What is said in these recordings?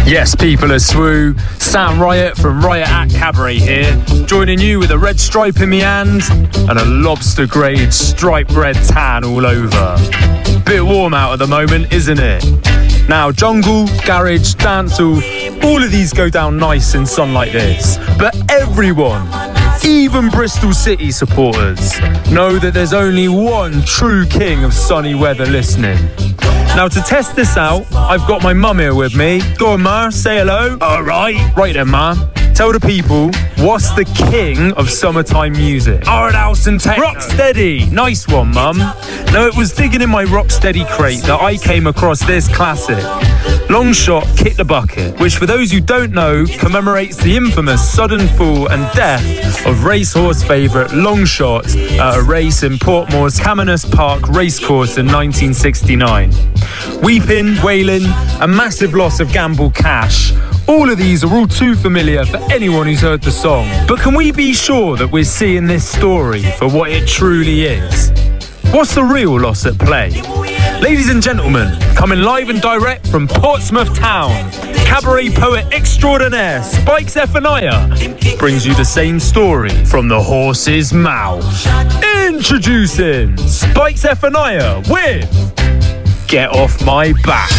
Yes, people of Swoo, Sam Riot from Riot Act Cabaret here, joining you with a red stripe in my hand and a lobster grade striped red tan all over. Bit warm out at the moment, isn't it? Now, jungle, garage, dancehall, all of these go down nice in sun like this. But everyone, even Bristol City supporters, know that there's only one true king of sunny weather listening. Now, to test this out, I've got my mum here with me. Go on, Ma, say hello. All right. Right then, Ma. Tell the people, what's the king of summertime music? Hard house and techno. Rocksteady. Nice one, Mum. Now, it was digging in my Rocksteady crate that I came across this classic. Long Shot, Kick the Bucket, which for those who don't know, commemorates the infamous sudden fall and death of racehorse favourite Long Shot at a race in Portmore's Camanus Park racecourse in 1969. Weeping, wailing, a massive loss of gambled cash. All of these are all too familiar for anyone who's heard the song. But can we be sure that we're seeing this story for what it truly is? What's the real loss at play? Ladies and gentlemen, coming live and direct from Portsmouth Town, cabaret poet extraordinaire Spikes Ephaniah brings you the same story from the horse's mouth. Introducing Spikes Ephaniah with Get Off My Back.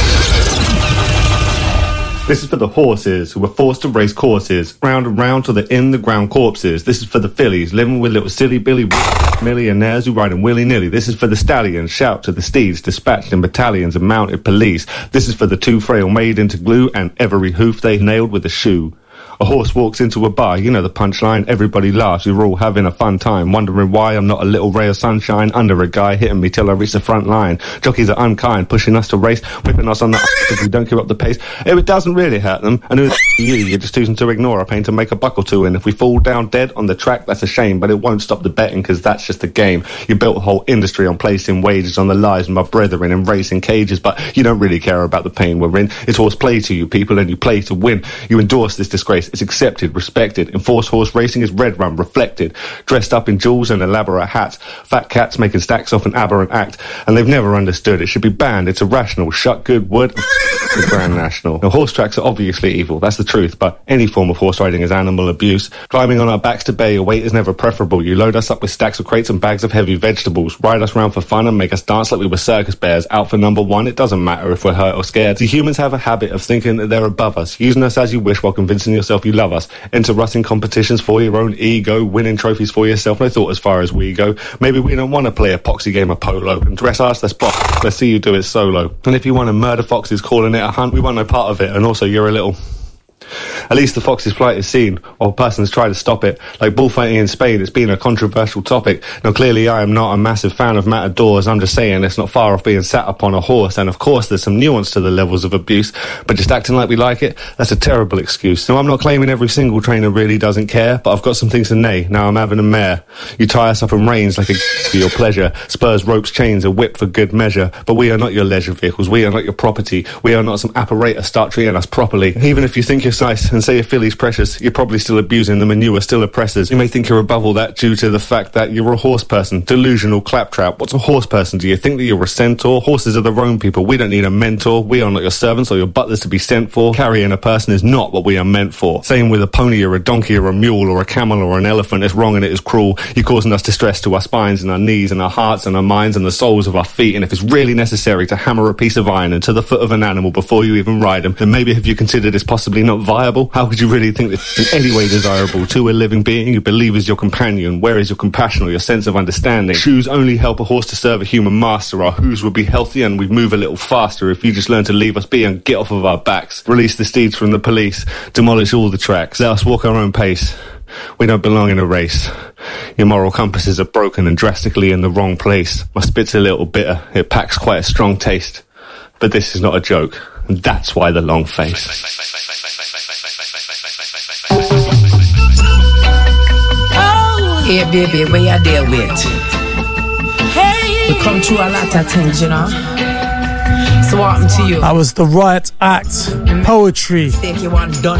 This is for the horses who were forced to race courses, round and round till they're in the ground corpses. This is for the fillies living with little silly Billy millionaires who ride them willy-nilly. This is for the stallions, shout to the steeds, dispatched in battalions of mounted police. This is for the too frail made into glue and every hoof they nailed with a shoe. A horse walks into a bar, you know the punchline, everybody laughs, you're all having a fun time, wondering why I'm not a little ray of sunshine under a guy hitting me till I reach the front line. Jockeys are unkind, pushing us to race, whipping us on the if we don't keep up the pace. It doesn't really hurt them, and you're just choosing to ignore our pain to make a buck or two, and if we fall down dead on the track, that's a shame, but it won't stop the betting, because that's just the game. You built a whole industry on placing wages on the lives of my brethren in racing cages, but you don't really care about the pain we're in. It's horse play to you people, and you play to win. You endorse this disgrace. It's accepted, respected. Enforced horse racing is red run, reflected. Dressed up in jewels and elaborate hats. Fat cats making stacks off an aberrant act. And they've never understood. It should be banned. It's irrational. Shut good wood. The Grand National. Now, horse tracks are obviously evil. That's the truth. But any form of horse riding is animal abuse. Climbing on our backs to bear your weight is never preferable. You load us up with stacks of crates and bags of heavy vegetables. Ride us round for fun and make us dance like we were circus bears. Out for number one. It doesn't matter if we're hurt or scared. The humans have a habit of thinking that they're above us. Using us as you wish while convincing yourself you love us. Enter rutting competitions for your own ego, winning trophies for yourself, no thought as far as we go. Maybe we don't want to play a poxy game of polo and dress us, let's see you do it solo. And if you want to murder foxes calling it a hunt, we want no part of it, and also you're a little... At least the fox's flight is seen, or persons try to stop it. Like bullfighting in Spain, it's been a controversial topic. Now clearly I am not a massive fan of matadors. I'm just saying it's not far off being sat upon a horse, and of course there's some nuance to the levels of abuse, but just acting like we like it, that's a terrible excuse. Now I'm not claiming every single trainer really doesn't care, but I've got some things to neigh. Now I'm having a mare. You tie us up in reins like a for your pleasure. Spurs, ropes, chains, a whip for good measure. But we are not your leisure vehicles. We are not your property. We are not some apparatus. Start treating us properly. Even if you think you're nice and say your filly's precious, you're probably still abusing them and you are still oppressors. You may think you're above all that due to the fact that you're a horse person. Delusional claptrap. What's a horse person? Do you think that you're a centaur? Horses are their own people. We don't need a mentor. We are not your servants or your butlers to be sent for. Carrying a person is not what we are meant for. Same with a pony or a donkey or a mule or a camel or an elephant. It's wrong and it is cruel. You're causing us distress to our spines and our knees and our hearts and our minds and the soles of our feet. And if it's really necessary to hammer a piece of iron into the foot of an animal before you even ride them, then maybe have you considered this possibly not viable? How could you really think this in any way desirable to a living being you believe is your companion? Where is your compassion or your sense of understanding? Shoes only help a horse to serve a human master. Our hooves would be healthy and we'd move a little faster if you just learn to leave us be and get off of our backs. Release the steeds from the police. Demolish all the tracks. Let us walk our own pace. We don't belong in a race. Your moral compasses are broken and drastically in the wrong place. My spit's a little bitter. It packs quite a strong taste. But this is not a joke. And that's why the long face. Hey baby, where you deal with? Hey. We come through a lot of things, you know. So what happened to you? I was the Riot Act poetry.